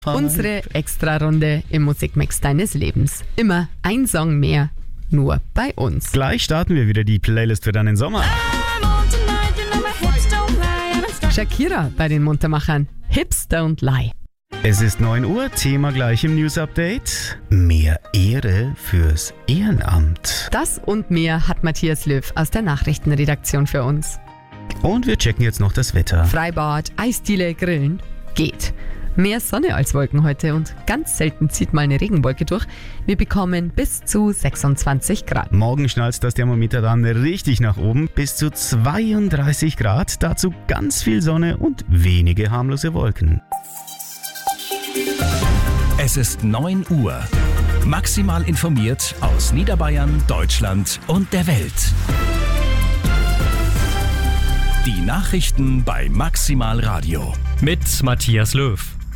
Unsere Extra-Runde im Musikmix deines Lebens. Immer ein Song mehr, nur bei uns. Gleich starten wir wieder die Playlist für deinen Sommer. Shakira bei den Muntermachern. Hips don't lie. Es ist 9 Uhr, Thema gleich im News-Update. Mehr Ehre fürs Ehrenamt. Das und mehr hat Matthias Löw aus der Nachrichtenredaktion für uns. Und wir checken jetzt noch das Wetter. Freibad, Eisdiele, Grillen. Geht. Mehr Sonne als Wolken heute und ganz selten zieht mal eine Regenwolke durch. Wir bekommen bis zu 26 Grad. Morgen schnallt das Thermometer dann richtig nach oben, bis zu 32 Grad. Dazu ganz viel Sonne und wenige harmlose Wolken. Es ist 9 Uhr. Maximal informiert aus Niederbayern, Deutschland und der Welt. Die Nachrichten bei Maximal Radio. Mit Matthias Löw.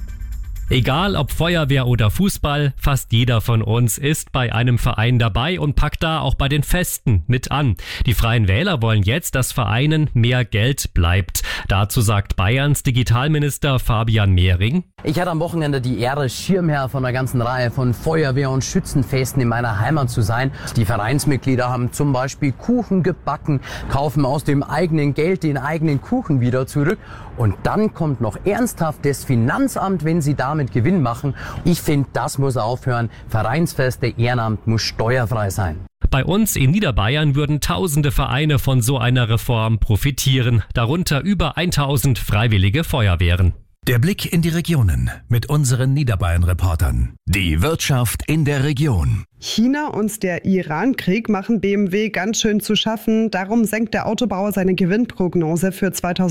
Egal ob Feuerwehr oder Fußball, fast jeder von uns ist bei einem Verein dabei und packt da auch bei den Festen mit an. Die Freien Wähler wollen jetzt, dass Vereinen mehr Geld bleibt. Dazu sagt Bayerns Digitalminister Fabian Mehring: Ich hatte am Wochenende die Ehre, Schirmherr von einer ganzen Reihe von Feuerwehr- und Schützenfesten in meiner Heimat zu sein. Die Vereinsmitglieder haben zum Beispiel Kuchen gebacken, kaufen aus dem eigenen Geld den eigenen Kuchen wieder zurück. Und dann kommt noch ernsthaft das Finanzamt, wenn sie damit Gewinn machen. Ich finde, das muss aufhören. Vereinsfeste, Ehrenamt muss steuerfrei sein. Bei uns in Niederbayern würden tausende Vereine von so einer Reform profitieren, darunter über 1000 freiwillige Feuerwehren. Der Blick in die Regionen mit unseren Niederbayern-Reportern. Die Wirtschaft in der Region. China und der Iran-Krieg machen BMW ganz schön zu schaffen. Darum senkt der Autobauer seine Gewinnprognose für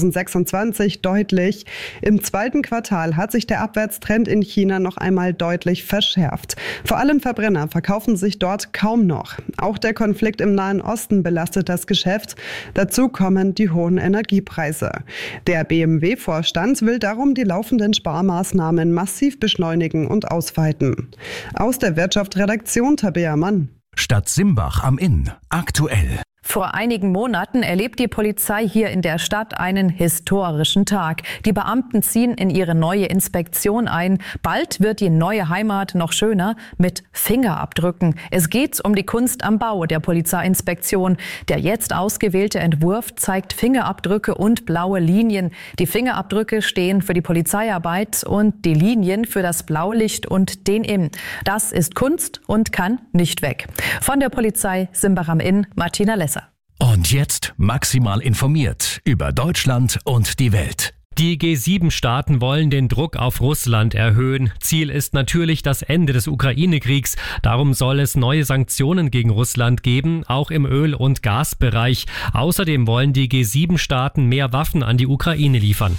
2026 deutlich. Im zweiten Quartal hat sich der Abwärtstrend in China noch einmal deutlich verschärft. Vor allem Verbrenner verkaufen sich dort kaum noch. Auch der Konflikt im Nahen Osten belastet das Geschäft. Dazu kommen die hohen Energiepreise. Der BMW-Vorstand will darum die laufenden Sparmaßnahmen massiv beschleunigen und ausweiten. Aus der Wirtschaftsredaktion Tabea Mann. Stadt Simbach am Inn. Aktuell. Vor einigen Monaten erlebt die Polizei hier in der Stadt einen historischen Tag. Die Beamten ziehen in ihre neue Inspektion ein. Bald wird die neue Heimat noch schöner mit Fingerabdrücken. Es geht um die Kunst am Bau der Polizeiinspektion. Der jetzt ausgewählte Entwurf zeigt Fingerabdrücke und blaue Linien. Die Fingerabdrücke stehen für die Polizeiarbeit und die Linien für das Blaulicht und den Inn. Das ist Kunst und kann nicht weg. Von der Polizei Simbach am Inn, Martina Lesser. Und jetzt maximal informiert über Deutschland und die Welt. Die G7-Staaten wollen den Druck auf Russland erhöhen. Ziel ist natürlich das Ende des Ukraine-Kriegs. Darum soll es neue Sanktionen gegen Russland geben, auch im Öl- und Gasbereich. Außerdem wollen die G7-Staaten mehr Waffen an die Ukraine liefern.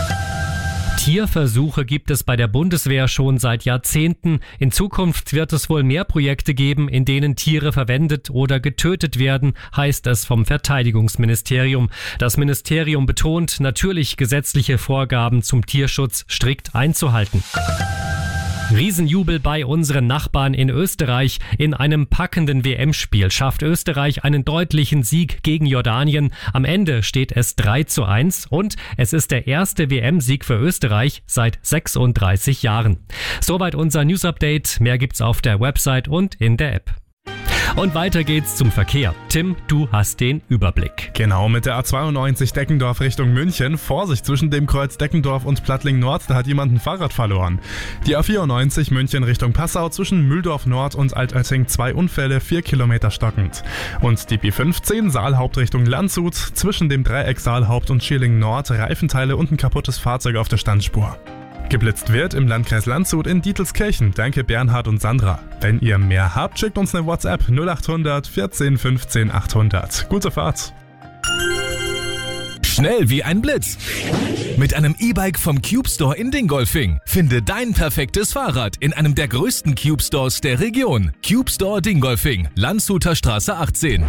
Tierversuche gibt es bei der Bundeswehr schon seit Jahrzehnten. In Zukunft wird es wohl mehr Projekte geben, in denen Tiere verwendet oder getötet werden, heißt es vom Verteidigungsministerium. Das Ministerium betont, natürlich gesetzliche Vorgaben zum Tierschutz strikt einzuhalten. Riesenjubel bei unseren Nachbarn in Österreich. In einem packenden WM-Spiel schafft Österreich einen deutlichen Sieg gegen Jordanien. Am Ende steht es 3:1 und es ist der erste WM-Sieg für Österreich seit 36 Jahren. Soweit unser News-Update. Mehr gibt's auf der Website und in der App. Und weiter geht's zum Verkehr. Tim, du hast den Überblick. Genau, mit der A92 Deckendorf Richtung München. Vorsicht zwischen dem Kreuz Deckendorf und Plattling Nord, da hat jemand ein Fahrrad verloren. Die A94 München Richtung Passau zwischen Mühldorf Nord und Altötting 2 Unfälle, 4 Kilometer stockend. Und die B15 Saalhaupt Richtung Landshut zwischen dem Dreieck Saalhaupt und Schierling Nord, Reifenteile und ein kaputtes Fahrzeug auf der Standspur. Geblitzt wird im Landkreis Landshut in Dietelskirchen. Danke Bernhard und Sandra. Wenn ihr mehr habt, schickt uns eine WhatsApp 0800 14 15 800. Gute Fahrt. Schnell wie ein Blitz. Mit einem E-Bike vom Cube Store in Dingolfing. Finde dein perfektes Fahrrad in einem der größten Cube Stores der Region. Cube Store Dingolfing, Landshuter Straße 18.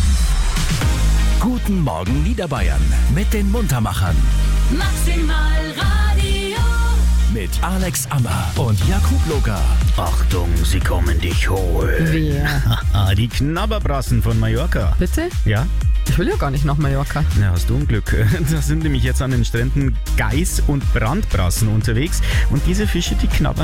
Guten Morgen Niederbayern mit den Muntermachern. Maximal Radio. Mit Alex Ammer und Jakub Locker. Achtung, sie kommen dich holen. Wer? Die Knabberbrassen von Mallorca. Bitte? Ja? Ich will ja gar nicht nach Mallorca. Na, hast du Unglück. Da sind nämlich jetzt an den Stränden Geiß und Brandbrassen unterwegs und diese Fische, die knabbern